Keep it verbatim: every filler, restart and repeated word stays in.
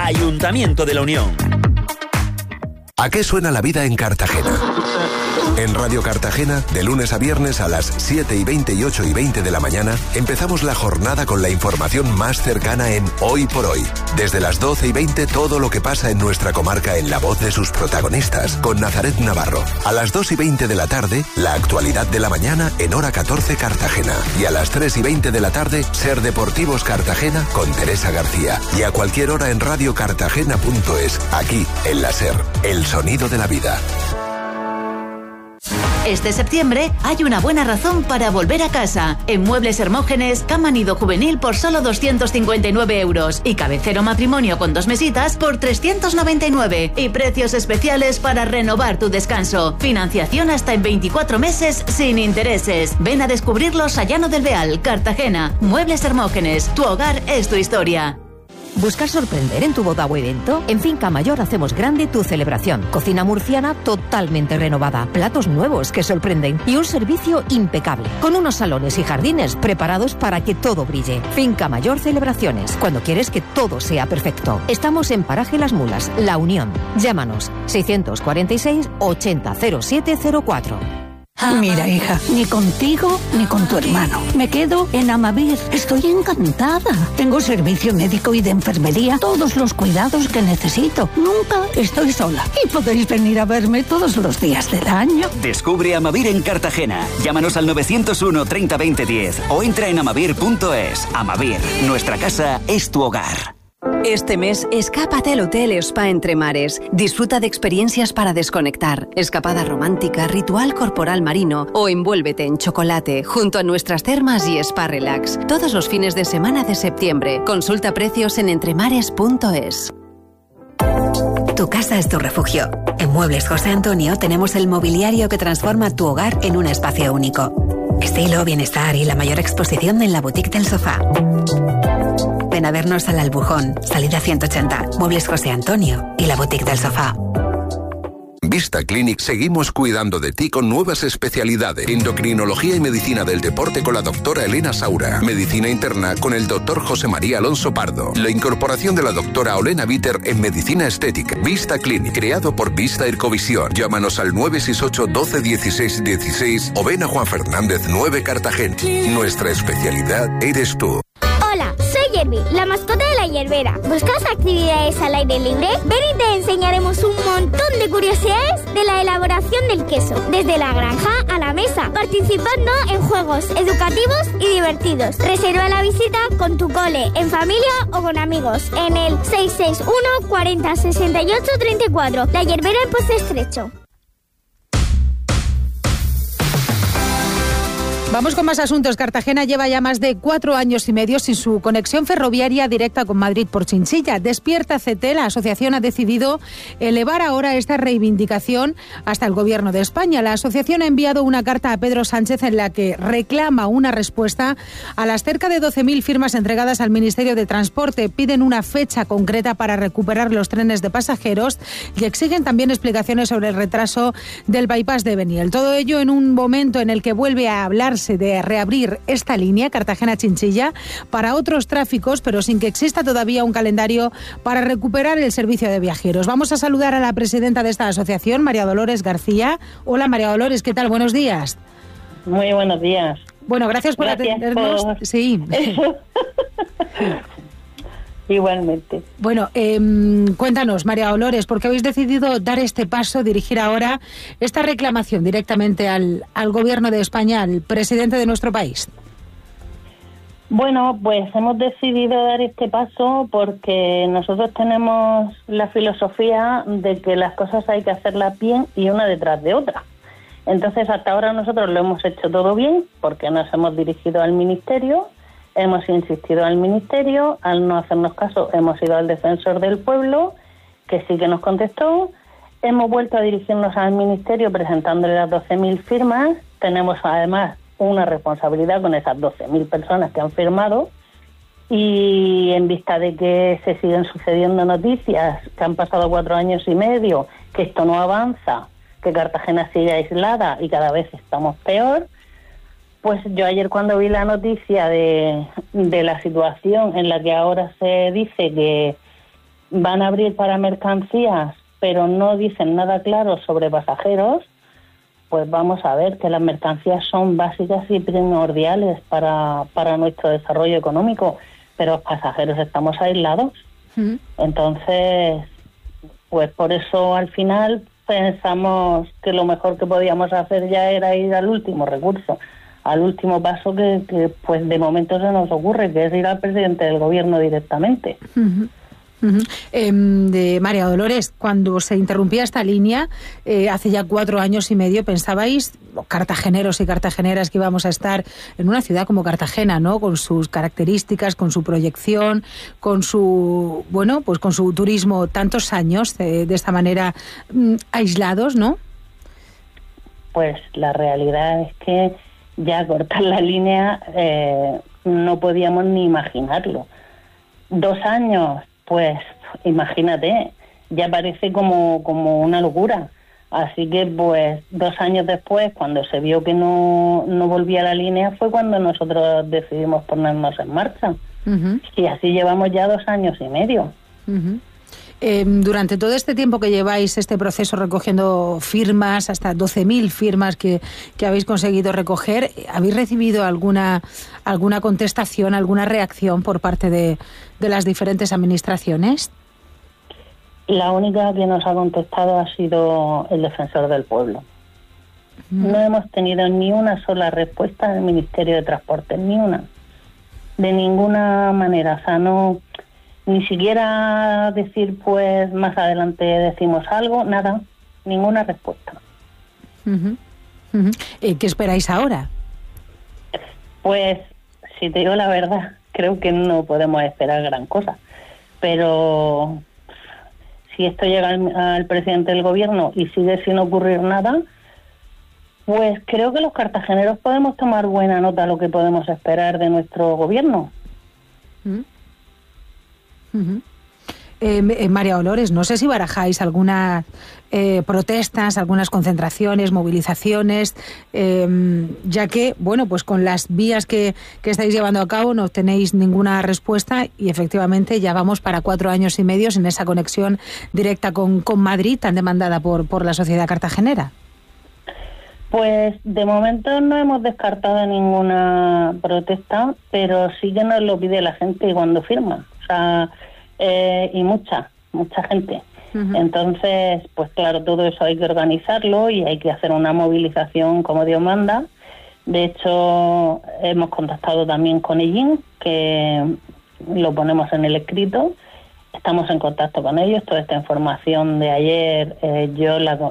Ayuntamiento de la Unión. ¿A qué suena la vida en Cartagena? En Radio Cartagena, de lunes a viernes a las siete y veinte y ocho y veinte de la mañana, empezamos la jornada con la información más cercana en Hoy por Hoy. Desde las doce y veinte, todo lo que pasa en nuestra comarca en la voz de sus protagonistas, con Nazaret Navarro. A las dos y veinte de la tarde, la actualidad de la mañana en Hora catorce Cartagena. Y a las tres y veinte de la tarde, Ser Deportivos Cartagena con Teresa García. Y a cualquier hora en radio cartagena punto es, aquí, en la Ser, el sonido de la vida. Este septiembre hay una buena razón para volver a casa. En Muebles Hermógenes, cama nido juvenil por solo doscientos cincuenta y nueve euros y cabecero matrimonio con dos mesitas por trescientos noventa y nueve. Y precios especiales para renovar tu descanso. Financiación hasta en veinticuatro meses sin intereses. Ven a descubrirlos a Llano del Beal, Cartagena. Muebles Hermógenes, tu hogar es tu historia. ¿Buscas sorprender en tu boda o evento? En Finca Mayor hacemos grande tu celebración. Cocina murciana totalmente renovada, platos nuevos que sorprenden y un servicio impecable, con unos salones y jardines preparados para que todo brille. Finca Mayor Celebraciones, cuando quieres que todo sea perfecto. Estamos en Paraje Las Mulas, La Unión. Llámanos seiscientos cuarenta y seis ochenta cero siete cero cuatro. Mira, hija, ni contigo ni con tu hermano. Me quedo en Amavir. Estoy encantada. Tengo servicio médico y de enfermería, todos los cuidados que necesito. Nunca estoy sola. Y podéis venir a verme todos los días del año. Descubre Amavir en Cartagena. Llámanos al nueve cero uno treinta veinte diez o entra en amavir punto es. Amavir, nuestra casa es tu hogar. Este mes, escápate al Hotel Spa Entre Mares. Disfruta de experiencias para desconectar, escapada romántica, ritual corporal marino o envuélvete en chocolate junto a nuestras termas y Spa Relax. Todos los fines de semana de septiembre. Consulta precios en entremares punto es. Tu casa es tu refugio. En Muebles José Antonio tenemos el mobiliario que transforma tu hogar en un espacio único. Estilo, bienestar y la mayor exposición en la boutique del sofá. Ven a vernos al Albujón, salida ciento ochenta, Muebles José Antonio y la boutique del sofá. Vista Clinic seguimos cuidando de ti con nuevas especialidades. Endocrinología y medicina del deporte con la doctora Elena Saura. Medicina interna con el doctor José María Alonso Pardo. La incorporación de la doctora Olena Viter en medicina estética. Vista Clinic, creado por Vista Ercovisión. Llámanos al nueve seis ocho doce dieciséis dieciséis o ven a Juan Fernández nueve Cartagena. Nuestra especialidad eres tú. Hola, soy Yerby, la mascota de la Yerbera. ¿Buscas actividades al aire libre? Ven y te enseñaremos un montón de curiosidades de la elaboración del queso, desde la granja a la mesa, participando en juegos educativos y divertidos. Reserva la visita con tu cole, en familia o con amigos, en el seis seis uno cuarenta sesenta y ocho treinta y cuatro. La Yerbera en Pozo Estrecho. Vamos con más asuntos. Cartagena lleva ya más de cuatro años y medio sin su conexión ferroviaria directa con Madrid por Chinchilla. Despierta C T, la asociación ha decidido elevar ahora esta reivindicación hasta el Gobierno de España. La asociación ha enviado una carta a Pedro Sánchez en la que reclama una respuesta a las cerca de doce mil firmas entregadas al Ministerio de Transporte. Piden una fecha concreta para recuperar los trenes de pasajeros y exigen también explicaciones sobre el retraso del bypass de Beniel. Todo ello en un momento en el que vuelve a hablar de reabrir esta línea Cartagena-Chinchilla para otros tráficos, pero sin que exista todavía un calendario para recuperar el servicio de viajeros. Vamos a saludar a la presidenta de esta asociación, María Dolores García. Hola, María Dolores, ¿qué tal? Buenos días. Muy buenos días. Bueno, gracias por gracias atendernos. Por... Sí. Igualmente. Bueno, eh, cuéntanos, María Dolores, ¿por qué habéis decidido dar este paso, dirigir ahora esta reclamación directamente al, al Gobierno de España, al presidente de nuestro país? Bueno, pues hemos decidido dar este paso porque nosotros tenemos la filosofía de que las cosas hay que hacerlas bien y una detrás de otra. Entonces, hasta ahora nosotros lo hemos hecho todo bien porque nos hemos dirigido al Ministerio. Hemos insistido al Ministerio, al no hacernos caso hemos ido al Defensor del Pueblo, que sí que nos contestó. Hemos vuelto a dirigirnos al Ministerio presentándole las doce mil firmas. Tenemos además una responsabilidad con esas doce mil personas que han firmado. Y en vista de que se siguen sucediendo noticias, que han pasado cuatro años y medio, que esto no avanza, que Cartagena sigue aislada y cada vez estamos peor, pues yo ayer cuando vi la noticia de, de la situación en la que ahora se dice que, van a abrir para mercancías, pero no dicen nada claro sobre pasajeros, pues vamos a ver que las mercancías son básicas y primordiales para, para nuestro desarrollo económico, pero los pasajeros estamos aislados. Mm. Entonces, pues por eso al final pensamos que lo mejor que podíamos hacer ya era ir al último recurso, al último paso que, que pues de momento se nos ocurre, que es ir al presidente del gobierno directamente. Uh-huh. Uh-huh. Eh, de María Dolores, cuando se interrumpía esta línea, eh, hace ya cuatro años y medio, ¿pensabais, cartageneros y cartageneras, que íbamos a estar en una ciudad como Cartagena, ¿no? Con sus características, con su proyección, con su, bueno, pues con su turismo, tantos años de, de esta manera mm, aislados, ¿no? Pues la realidad es que ya cortar la línea eh, no podíamos ni imaginarlo. Dos años, pues imagínate, ya parece como, como una locura. Así que pues dos años después, cuando se vio que no, no volvía la línea, fue cuando nosotros decidimos ponernos en marcha. Uh-huh. Y así llevamos ya dos años y medio. Uh-huh. Eh, durante todo este tiempo que lleváis este proceso recogiendo firmas, hasta doce mil firmas que, que habéis conseguido recoger, ¿habéis recibido alguna alguna contestación, alguna reacción por parte de, de las diferentes administraciones? La única que nos ha contestado ha sido el Defensor del Pueblo. Mm. No hemos tenido ni una sola respuesta del Ministerio de Transportes, ni una. De ninguna manera, o sea, no... Ni siquiera decir, pues, más adelante decimos algo, nada, ninguna respuesta. Uh-huh. Uh-huh. ¿Qué esperáis ahora? Pues, si te digo la verdad, creo que no podemos esperar gran cosa. Pero si esto llega al, al presidente del gobierno y sigue sin ocurrir nada, pues creo que los cartageneros podemos tomar buena nota de lo que podemos esperar de nuestro gobierno. Uh-huh. Uh-huh. Eh, eh, María Dolores, no sé si barajáis algunas eh, protestas, algunas concentraciones, movilizaciones, eh, ya que, bueno, pues con las vías que, que estáis llevando a cabo no tenéis ninguna respuesta y efectivamente ya vamos para cuatro años y medio sin esa conexión directa con, con Madrid tan demandada por, por la sociedad cartagenera. Pues de momento no hemos descartado ninguna protesta, pero sí que nos lo pide la gente cuando firma. Eh, y mucha, mucha gente. Uh-huh. Entonces, pues claro, todo eso hay que organizarlo y hay que hacer una movilización como Dios manda. De hecho, hemos contactado también con Ellín, que lo ponemos en el escrito. Estamos en contacto con ellos. Toda esta información de ayer eh, yo la,